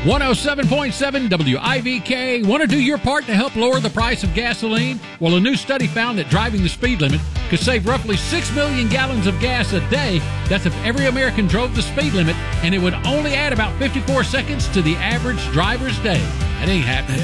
107.7 WIVK. Want to do your part to help lower the price of gasoline? Well, a new study found that driving the speed limit could save roughly 6 million gallons of gas a day. That's if every American drove the speed limit, and it would only add about 54 seconds to the average driver's day. That ain't happening.